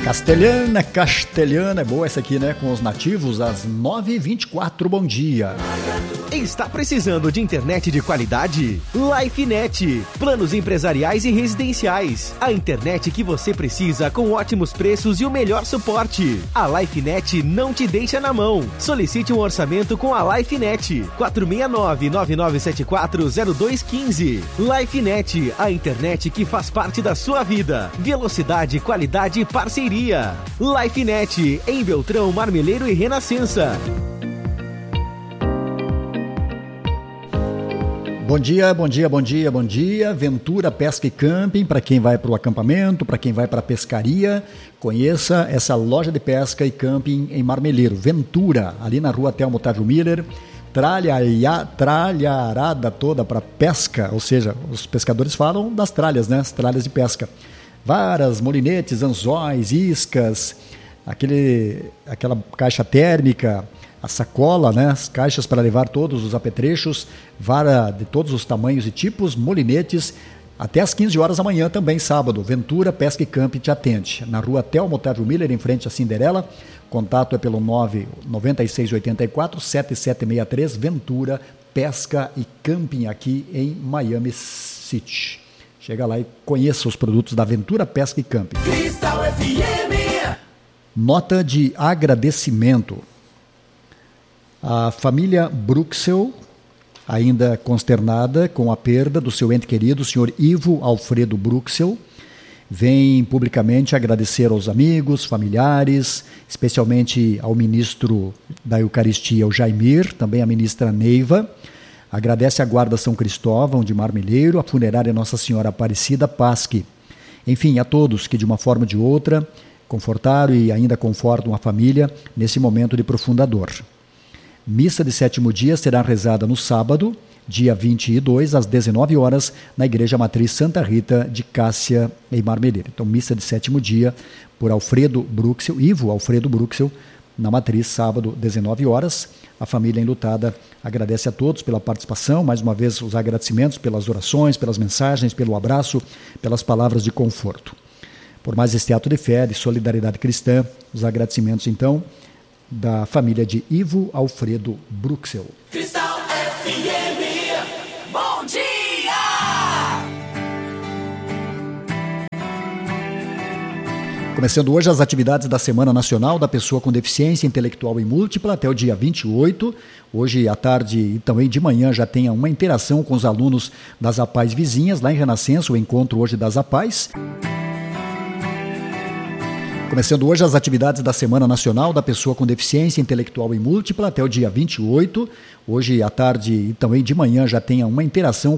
Castelhana, é boa essa aqui, né? Com os nativos, às 9h24, bom dia. Está precisando de internet de qualidade? LifeNet, planos empresariais e residenciais. A internet que você precisa com ótimos preços e o melhor suporte. A LifeNet não te deixa na mão. Solicite um orçamento com a LifeNet. 469-9974-0215. LifeNet, a internet que faz parte da sua vida. Velocidade, qualidade e parceria. LifeNet, em Beltrão, Marmeleiro e Renascença. Bom dia. Ventura Pesca e Camping, para quem vai para o acampamento, para quem vai para a pescaria, conheça essa loja de pesca e camping em Marmeleiro. Ventura, ali na rua Telmo Otávio Miller, tralharada toda para pesca, ou seja, os pescadores falam das tralhas, né? As tralhas de pesca. Varas, molinetes, anzóis, iscas, aquela caixa térmica, a sacola, né? As caixas para levar todos os apetrechos, vara de todos os tamanhos e tipos, molinetes, até às 15 horas da manhã também, sábado. Ventura Pesca e Camping te atende. Na rua Telmo Otávio Miller, em frente à Cinderela. Contato é pelo 99684-7763, Ventura Pesca e Camping, aqui em Miami City. Chega lá e conheça os produtos da Ventura Pesca e Camping. Cristal FM. Nota de agradecimento. A família Bruxel, ainda consternada com a perda do seu ente querido, o senhor Ivo Alfredo Bruxel, vem publicamente agradecer aos amigos, familiares, especialmente ao ministro da Eucaristia, o Jaimir, também a ministra Neiva. Agradece a Guarda São Cristóvão de Marmeleiro, a Funerária Nossa Senhora Aparecida Pasque. Enfim, a todos que de uma forma ou de outra confortaram e ainda confortam a família nesse momento de profunda dor. Missa de sétimo dia será rezada no sábado, dia 22, às 19 horas, na Igreja Matriz Santa Rita de Cássia, em Marmeleiro. Então, missa de sétimo dia por Ivo Alfredo Bruxel, na Matriz, sábado, 19 horas. A família enlutada agradece a todos pela participação, mais uma vez os agradecimentos pelas orações, pelas mensagens, pelo abraço, pelas palavras de conforto. Por mais este ato de fé, de solidariedade cristã, os agradecimentos, então, da família de Ivo Alfredo Bruxel. Cristal FM, bom dia! Começando hoje as atividades da Semana Nacional da Pessoa com Deficiência Intelectual e Múltipla até o dia 28. Hoje à tarde e também de manhã já tem uma interação com os alunos das APAES vizinhas, lá em Renascença, o encontro hoje das APAES. Começando hoje as atividades da Semana Nacional da Pessoa com Deficiência Intelectual e Múltipla até o dia 28. Hoje à tarde e também de manhã já tem uma interação